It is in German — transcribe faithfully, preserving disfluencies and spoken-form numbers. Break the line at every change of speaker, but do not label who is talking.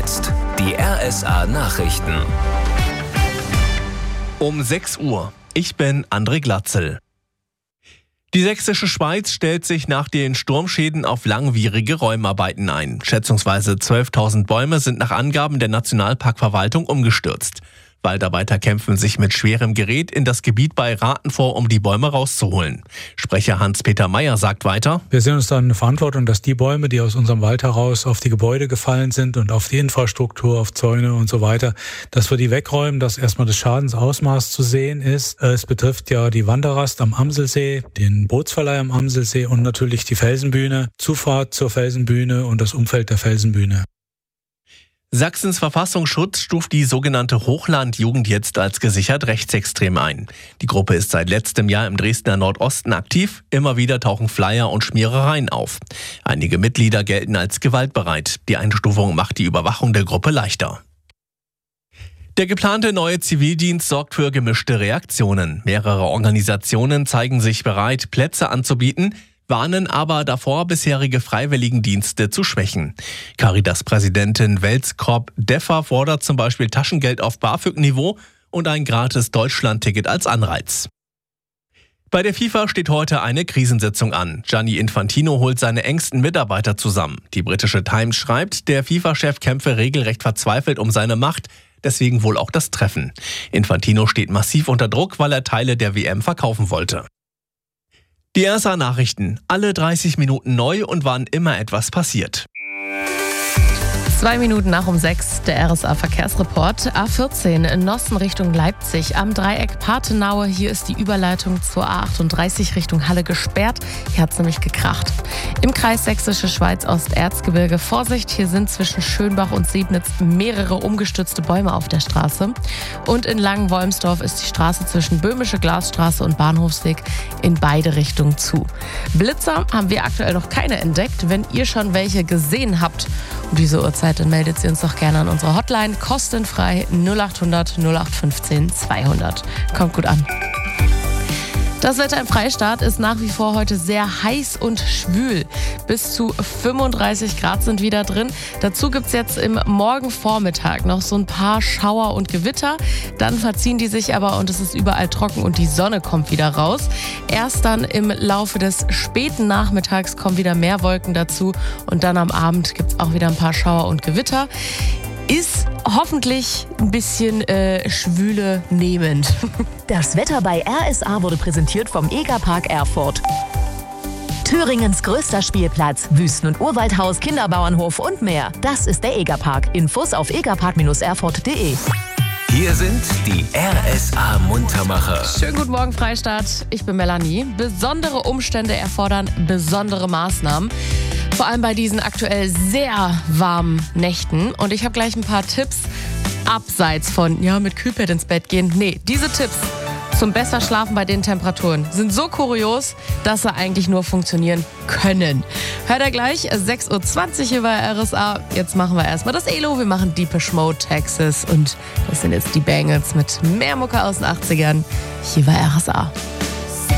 jetzt die R S A Nachrichten.
Um sechs Uhr. Ich bin André Glatzel. Die Sächsische Schweiz stellt sich nach den Sturmschäden auf langwierige Räumarbeiten ein. Schätzungsweise zwölftausend Bäume sind nach Angaben der Nationalparkverwaltung umgestürzt. Waldarbeiter kämpfen sich mit schwerem Gerät in das Gebiet bei Rathen vor, um die Bäume rauszuholen. Sprecher Hans-Peter Meyer sagt weiter:
Wir sehen uns dann eine Verantwortung, dass die Bäume, die aus unserem Wald heraus auf die Gebäude gefallen sind und auf die Infrastruktur, auf Zäune und so weiter, dass wir die wegräumen, dass erstmal das Schadensausmaß zu sehen ist. Es betrifft ja die Wanderrast am Amselsee, den Bootsverleih am Amselsee und natürlich die Felsenbühne, Zufahrt zur Felsenbühne und das Umfeld der Felsenbühne.
Sachsens Verfassungsschutz stuft die sogenannte Hochlandjugend jetzt als gesichert rechtsextrem ein. Die Gruppe ist seit letztem Jahr im Dresdner Nordosten aktiv. Immer wieder tauchen Flyer und Schmierereien auf. Einige Mitglieder gelten als gewaltbereit. Die Einstufung macht die Überwachung der Gruppe leichter. Der geplante neue Zivildienst sorgt für gemischte Reaktionen. Mehrere Organisationen zeigen sich bereit, Plätze anzubieten, warnen aber davor, bisherige Freiwilligendienste zu schwächen. Caritas-Präsidentin Welzkorb-Deffer fordert zum Beispiel Taschengeld auf BAföG-Niveau und ein gratis Deutschland-Ticket als Anreiz. Bei der FIFA steht heute eine Krisensitzung an. Gianni Infantino holt seine engsten Mitarbeiter zusammen. Die britische Times schreibt, der FIFA-Chef kämpfe regelrecht verzweifelt um seine Macht, deswegen wohl auch das Treffen. Infantino steht massiv unter Druck, weil er Teile der W M verkaufen wollte. Die R S A-Nachrichten, alle dreißig Minuten neu und wann immer etwas passiert.
Zwei Minuten nach um sechs, der R S A-Verkehrsreport. A vierzehn, Nossen Richtung Leipzig. Am Dreieck Pathenaue, hier ist die Überleitung zur A achtunddreißig Richtung Halle gesperrt. Hier hat es nämlich gekracht. Im Kreis Sächsische Schweiz Osterzgebirge, Vorsicht, hier sind zwischen Schönbach und Sebnitz mehrere umgestürzte Bäume auf der Straße. Und in Langenwolmsdorf ist die Straße zwischen Böhmische Glasstraße und Bahnhofsweg in beide Richtungen zu. Blitzer haben wir aktuell noch keine entdeckt. Wenn ihr schon welche gesehen habt um diese Uhrzeit, dann meldet sie uns doch gerne an unsere Hotline, kostenfrei null acht hundert null acht fünfzehn zweihundert. Kommt gut an. Das Wetter im Freistaat ist nach wie vor heute sehr heiß und schwül. Bis zu fünfunddreißig Grad sind wieder drin. Dazu gibt es jetzt im Morgenvormittag noch so ein paar Schauer und Gewitter. Dann verziehen die sich aber und es ist überall trocken und die Sonne kommt wieder raus. Erst dann im Laufe des späten Nachmittags kommen wieder mehr Wolken dazu und dann am Abend gibt es auch wieder ein paar Schauer und Gewitter. Ist hoffentlich ein bisschen äh, schwüle nehmend.
Das Wetter bei R S A wurde präsentiert vom Egerpark Erfurt. Thüringens größter Spielplatz, Wüsten- und Urwaldhaus, Kinderbauernhof und mehr. Das ist der Egerpark. Infos auf egerpark erfurt punkt de.
Hier sind die R S A-Muntermacher.
Schönen guten Morgen, Freistaat. Ich bin Melanie. Besondere Umstände erfordern besondere Maßnahmen. Vor allem bei diesen aktuell sehr warmen Nächten. Und ich habe gleich ein paar Tipps abseits von, ja, mit Kühlpad ins Bett gehen. Nee, diese Tipps zum besser Schlafen bei den Temperaturen sind so kurios, dass sie eigentlich nur funktionieren können. Hört ihr gleich, sechs Uhr zwanzig hier bei R S A. Jetzt machen wir erstmal das E L O. Wir machen Deepish Mode, Texas. Und das sind jetzt die Bangles mit mehr Mucke aus den achtzigern hier bei R S A.